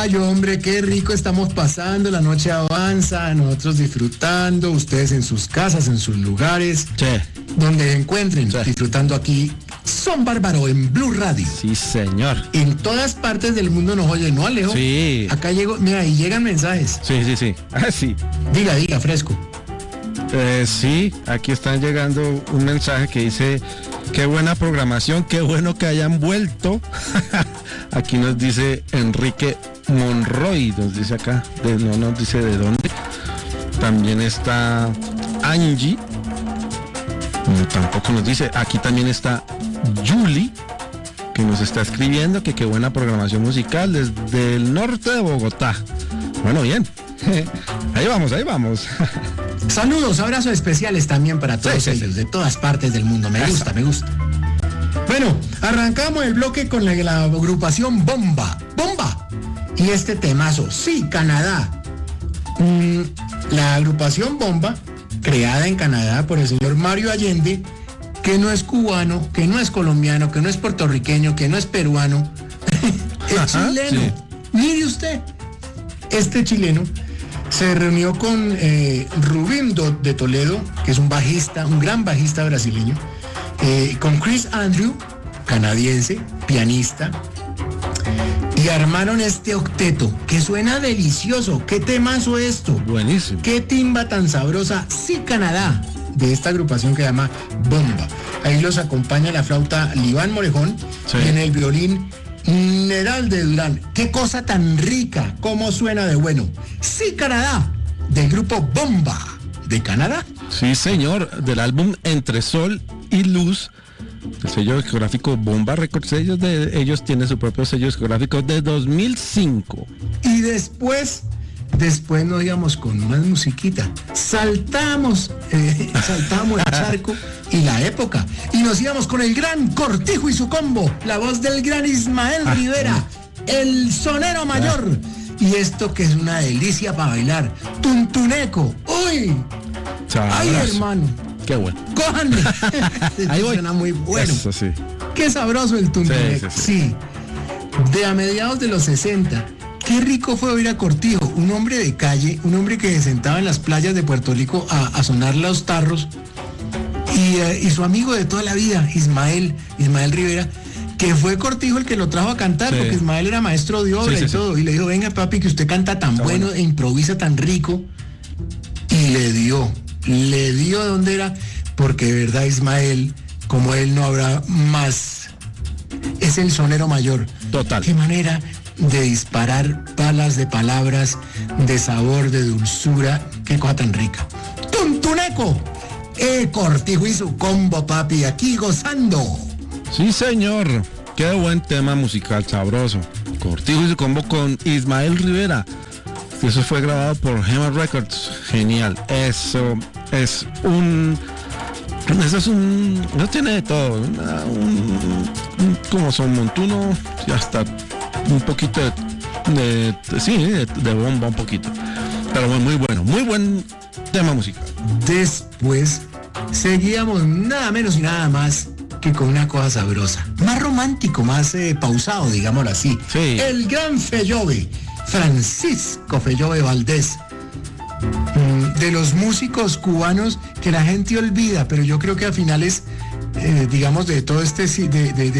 Ay, hombre, qué rico estamos pasando, la noche avanza, nosotros disfrutando, ustedes en sus casas, en sus lugares, Sí. donde se encuentren, Sí. disfrutando aquí. Son Bárbaro en Blue Radio. Sí, señor. En todas partes del mundo nos oyen, ¿no, Alejo? Sí. Acá llegó, mira, y llegan mensajes. Sí. Sí. Diga, fresco. Sí, aquí están llegando un mensaje que dice: qué buena programación, qué bueno que hayan vuelto. Aquí nos dice Enrique Monroy, nos dice acá, no nos dice de dónde. También está Angie, tampoco nos dice. Aquí también está Julie, que nos está escribiendo que qué buena programación musical desde el norte de Bogotá. Bueno, bien. Ahí vamos. Saludos, abrazos especiales también para todos Sí. ellos, de todas partes del mundo. Me gusta. Bueno, arrancamos el bloque con la agrupación Bomba. Y este temazo, sí, Canadá. La agrupación Bomba, creada en Canadá por el señor Mario Allende, que no es cubano, que no es colombiano, que no es puertorriqueño, que no es peruano, es chileno. Sí. Mire usted, este chileno se reunió con Rubín de Toledo, que es un gran bajista brasileño, con Chris Andrew, canadiense, pianista, y armaron este octeto, que suena delicioso. ¿Qué temazo esto? Buenísimo. Qué timba tan sabrosa, sí, Canadá, de esta agrupación que se llama Bomba. Ahí los acompaña la flauta Liván Morejón, Sí. y en el violín Neral de Durán. Qué cosa tan rica, cómo suena de bueno. Sí, Canadá, del grupo Bomba de Canadá. Sí, señor, del álbum Entre Sol y Luz, el sello discográfico Bomba Records. Ellos tienen su propio sello discográfico de 2005. Y después nos íbamos con más musiquita. Saltamos el charco y la época. Y nos íbamos con el gran Cortijo y su combo, la voz del gran Ismael Rivera, el sonero mayor. Y esto que es una delicia para bailar. Tuntuneco. ¡Uy! ¡Ay, Sabroso. hermano! Qué bueno. ¡Cójanme! Ahí voy. Suena muy bueno. Eso sí. Qué sabroso el tuntuneco. Sí. Sí. De a mediados de los 60. Qué rico fue oír a Cortijo, un hombre de calle, un hombre que se sentaba en las playas de Puerto Rico a sonar los tarros. Y su amigo de toda la vida, Ismael Rivera, que fue Cortijo el que lo trajo a cantar, Sí. porque Ismael era maestro de obra Sí. y todo. Y le dijo: venga, papi, que usted canta tan Está bueno e improvisa tan rico. Y le dio donde era, porque de verdad Ismael, como él no habrá más, es el sonero mayor. Total. Qué manera de disparar balas de palabras, de sabor, de dulzura, qué cosa tan rica. ¡Tuntuneco! Cortijo y su combo, papi, aquí gozando. Sí, señor. Qué buen tema musical, sabroso. Cortijo y su combo con Ismael Rivera. Eso fue grabado por Gema Records. Genial. Eso tiene de todo. Como son montuno y hasta un poquito de bomba un poquito. Pero muy bueno. Muy buen tema musical. Después seguíamos nada menos y nada más que con una cosa sabrosa, más romántico, más pausado, digámoslo así. Sí. El gran Fellove, Francisco Fellove Valdés, de los músicos cubanos que la gente olvida, pero yo creo que a finales, digamos, de todo de